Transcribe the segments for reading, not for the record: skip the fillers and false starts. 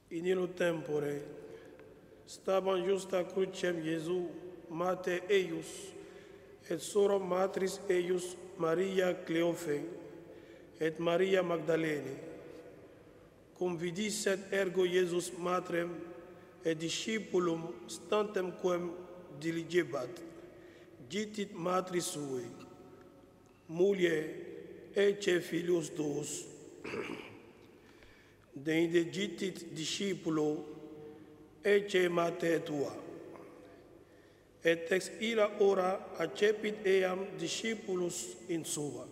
In illo tempore staban justa crucem Iesu, mater eius, et sora matris eius Maria Cleofe, et Maria Magdalene. Cum vidisset ergo Iesus matrem et discipulum stantem quem diligebat, gitit matris sue, mulier ecce filius tuus. Deinde gitit discipulo ecce mater tua. Et ex illa ora accepit eam discipulus in sua.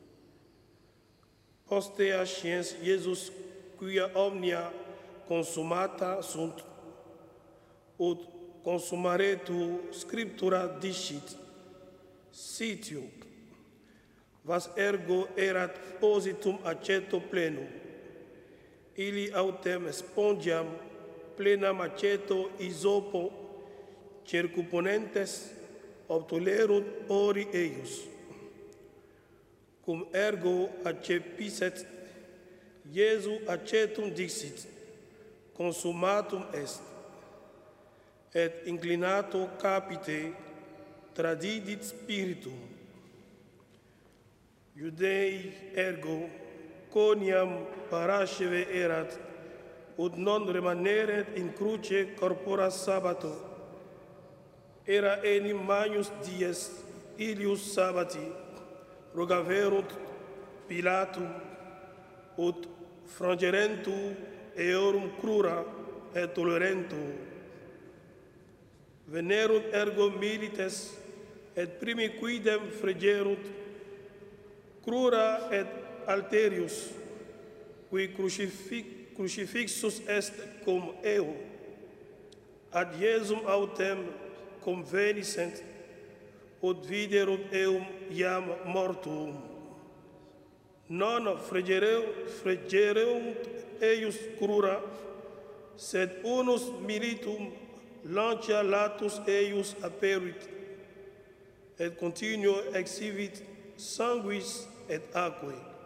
Postea sciens Iesus quia omnia consumata sunt, ut consumaretur scriptura dicit, sitiu, vas ergo erat positum aceto plenum, ili autem spongiam plenam aceto isopo circumponentes obtulerunt ori eius. Cum ergo accepisset, Iesu acetum dixit, consumatum est, et inclinato capite tradidit spiritum. Iudei ergo coniam parasceve erat, ut non remaneret in cruce corpora sabbato. Era enim magnus dies ilius sabbati rogaverunt Pilatum, ut frangerentur eorum crura et tolerentur. Venerunt ergo milites, et primi quidem fregerunt crura et alterius, qui crucifixus est cum eo, ad Iesum autem conveniscent, ut viderunt eum iam mortuum. Non fregereunt eius crura, sed unus militum lancia latus eius aperit, et continuo exhibit sanguis et aquae.